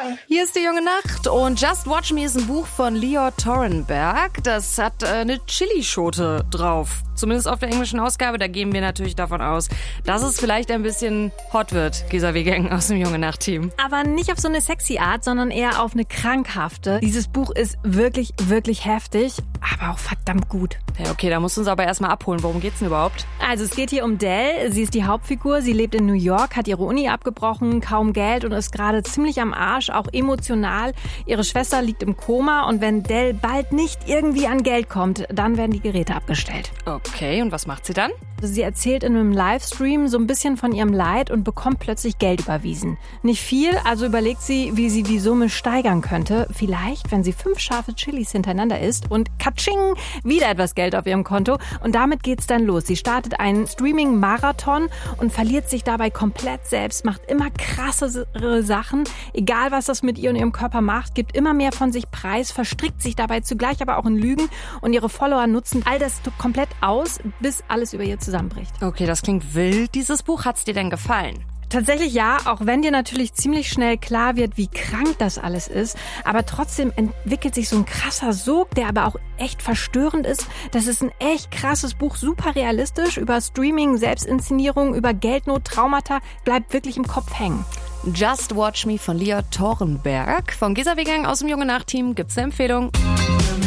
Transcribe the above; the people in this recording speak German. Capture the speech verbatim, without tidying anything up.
Hier ist die junge Nacht und Just Watch Me ist ein Buch von Leo Torenberg. Das hat äh, eine Chilischote drauf. Zumindest auf der englischen Ausgabe, da gehen wir natürlich davon aus, dass es vielleicht ein bisschen hot wird, Gesa Wegang aus dem junge Nacht-Team. Aber nicht auf so eine sexy Art, sondern eher auf eine krankhafte. Dieses Buch ist wirklich, wirklich heftig, aber auch verdammt gut. Ja, okay, da musst du uns aber erstmal abholen. Worum geht's denn überhaupt? Also es geht hier um Dell. Sie ist die Hauptfigur. Sie lebt in New York, hat ihre Uni abgebrochen, kaum Geld und ist gerade ziemlich am Arsch, auch emotional. Ihre Schwester liegt im Koma und wenn Dell bald nicht irgendwie an Geld kommt, dann werden die Geräte abgestellt. Okay, und was macht sie dann? Sie erzählt in einem Livestream so ein bisschen von ihrem Leid und bekommt plötzlich Geld überwiesen. Nicht viel, also überlegt sie, wie sie die Summe steigern könnte. Vielleicht, wenn sie fünf scharfe Chilis hintereinander isst und katsching, wieder etwas Geld auf ihrem Konto. Und damit geht's dann los. Sie startet einen Streaming-Marathon und verliert sich dabei komplett selbst, macht immer krassere Sachen. Egal, was das mit ihr und ihrem Körper macht, gibt immer mehr von sich preis, verstrickt sich dabei zugleich aber auch in Lügen. Und ihre Follower nutzen all das komplett aus, bis alles über ihr zusammenbricht. Okay, das klingt wild. Dieses Buch, hat's dir denn gefallen? Tatsächlich ja, auch wenn dir natürlich ziemlich schnell klar wird, wie krank das alles ist. Aber trotzdem entwickelt sich so ein krasser Sog, der aber auch echt verstörend ist. Das ist ein echt krasses Buch, super realistisch, über Streaming, Selbstinszenierung, über Geldnot, Traumata, bleibt wirklich im Kopf hängen. Just Watch Me von Leo Torenberg. Von Gesa Wegang aus dem junge Nacht-Team gibt's eine Empfehlung.